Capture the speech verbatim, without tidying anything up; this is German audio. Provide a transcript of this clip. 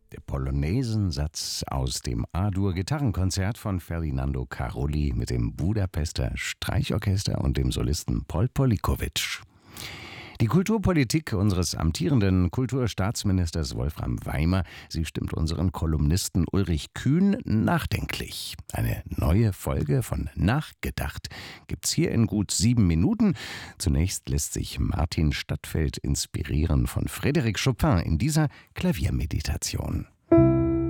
Der Polonaisensatz aus dem A-Dur-Gitarrenkonzert von Ferdinando Carolli mit dem Budapester Streichorchester und dem Solisten Paul Polikowitsch. Die Kulturpolitik unseres amtierenden Kulturstaatsministers Wolfram Weimer, sie stimmt unseren Kolumnisten Ulrich Kühn nachdenklich. Eine neue Folge von Nachgedacht gibt's hier in gut sieben Minuten. Zunächst lässt sich Martin Stadtfeld inspirieren von Frédéric Chopin in dieser Klaviermeditation.